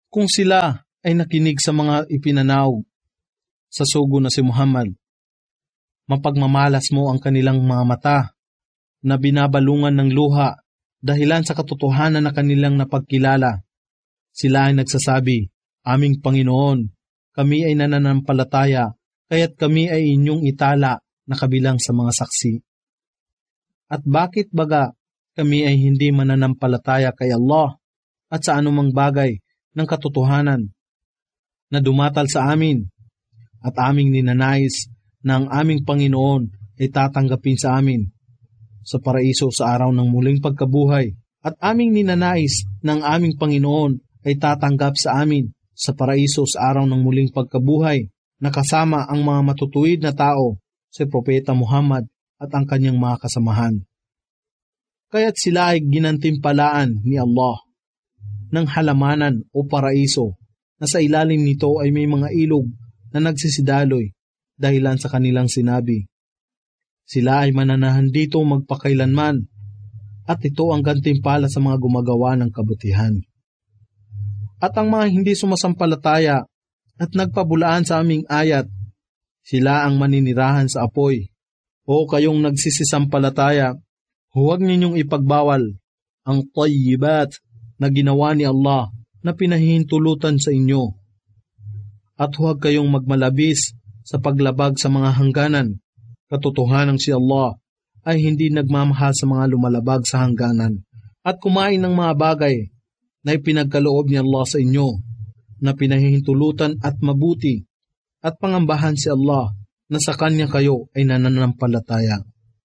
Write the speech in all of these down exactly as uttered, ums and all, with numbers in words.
Kung sila ay nakinig sa mga ipinanaw sa sugo na si Muhammad, mapagmamalas mo ang kanilang mga mata na binabalungan ng luha dahilan sa katotohanan na kanilang napagkilala. Sila ay nagsasabi, aming Panginoon, kami ay nananampalataya, kaya't kami ay inyong itala na kabilang sa mga saksi. At bakit baga kami ay hindi mananampalataya kay Allah at sa anumang bagay ng katotohanan na dumatal sa amin at aming ninanais na ang aming Panginoon ay tatanggapin sa amin sa paraiso sa araw ng muling pagkabuhay at aming ninanais na ang aming Panginoon ay tatanggap sa amin sa paraiso sa araw ng muling pagkabuhay na kasama ang mga matutuwid na tao, si Propeta Muhammad at ang kanyang mga kasamahan. Kaya't sila ay ginantimpalaan ni Allah ng halamanan o paraiso na sa ilalim nito ay may mga ilog na nagsisidaloy dahilan sa kanilang sinabi. Sila ay mananahan dito magpakailanman at ito ang gantimpala sa mga gumagawa ng kabutihan. At ang mga hindi sumasampalataya at nagpabulaan sa aming ayat, sila ang maninirahan sa apoy. O kayong nagsisisampalataya, huwag ninyong ipagbawal ang tayyibat na ginawa ni Allah na pinahihintulutan sa inyo. At huwag kayong magmalabis sa paglabag sa mga hangganan. Katotohanan si Allah ay hindi nagmamahal sa mga lumalabag sa hangganan at kumain ng mga bagay na ipinagkaloob ni Allah sa inyo na pinahihintulutan at mabuti at pangambahan si Allah na sa Kanya kayo ay nananampalataya.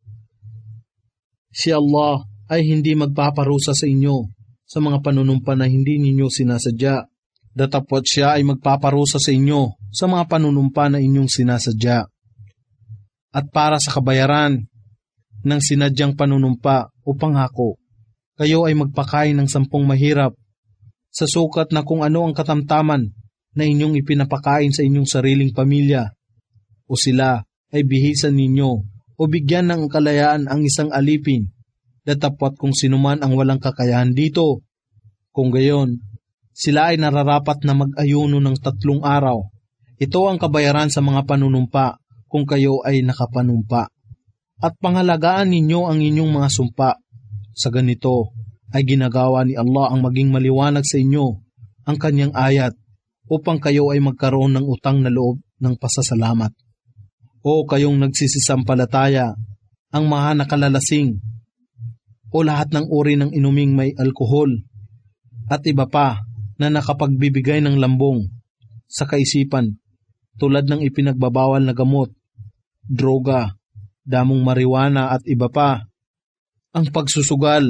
Si Allah ay hindi magpaparusa sa inyo sa mga panunumpa na hindi ninyo sinasadya. Datapwat siya ay magpaparusa sa inyo sa mga panunumpa na inyong sinasadya. At para sa kabayaran ng sinadyang panunumpa o pangako, kayo ay magpakain ng sampung mahirap sa sukat na kung ano ang katamtaman na inyong ipinapakain sa inyong sariling pamilya, o sila ay bihisan ninyo o bigyan ng kalayaan ang isang alipin, datapwat kung sinuman ang walang kakayahan dito. Kung gayon, sila ay nararapat na mag-ayuno ng tatlong araw. Ito ang kabayaran sa mga panunumpa kung kayo ay nakapanumpa. At pangalagaan ninyo ang inyong mga sumpa. Sa ganito ay ginagawa ni Allah ang maging maliwanag sa inyo ang kanyang ayat upang kayo ay magkaroon ng utang na loob ng pasasalamat. O kayong nagsisisampalataya, ang mga nakalalasing o lahat ng uri ng inuming may alkohol at iba pa na nakapagbibigay ng lambong sa kaisipan tulad ng ipinagbabawal na gamot, droga, damong marijuana at iba pa, ang pagsusugal,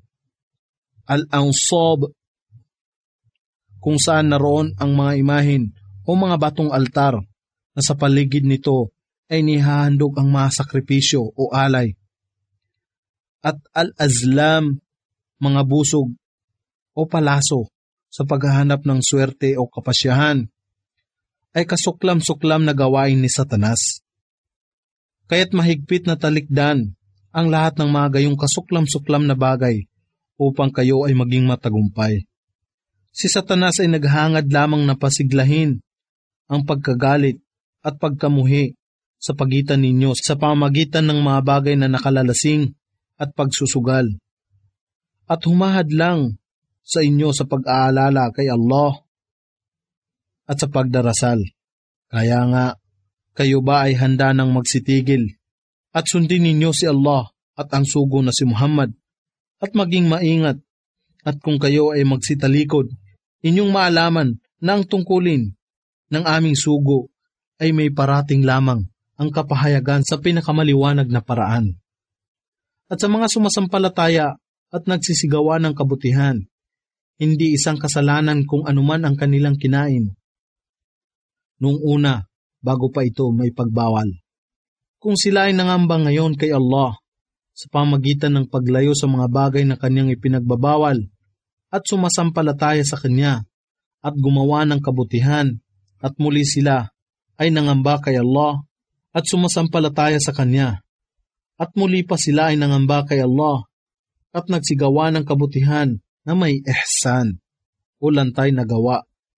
al-ansab, kung saan naroon ang mga imahin o mga batong altar na sa paligid nito ay nihahandog ang mga sakripisyo o alay, at al-azlam, mga busog o palaso sa paghahanap ng swerte o kapasyahan, ay kasuklam-suklam na gawain ni Satanas. Kaya't mahigpit na talikdan ang lahat ng mga gayong kasuklam-suklam na bagay upang kayo ay maging matagumpay. Si Satanas ay naghangad lamang na pasiglahin ang pagkagalit at pagkamuhi sa pagitan ninyo sa pamamagitan ng mga bagay na nakalalasing at pagsusugal, at humahad lang sa inyo sa pag-aalala kay Allah at sa pagdarasal. Kaya nga, kayo ba ay handa nang magsitigil at sundin ninyo si Allah at ang sugo na si Muhammad at maging maingat, at kung kayo ay magsitalikod, inyong maalaman na ang tungkulin ng aming sugo ay may parating lamang ang kapahayagan sa pinakamaliwanag na paraan. At sa mga sumasampalataya at nagsisigawa ng kabutihan, hindi isang kasalanan kung anuman ang kanilang kinain noong una, bago pa ito may pagbawal. Kung sila ay nangamba ngayon kay Allah sa pamagitan ng paglayo sa mga bagay na kanyang ipinagbabawal at sumasampalataya sa kanya at gumawa ng kabutihan, at muli sila ay nangamba kay Allah at sumasampalataya sa kanya, at muli pa sila ay nangamba kay Allah at nagsigawa ng kabutihan na may ihsan o lantay na gawa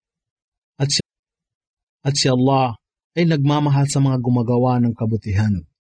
at si Allah ay nagmamahal sa mga gumagawa ng kabutihan.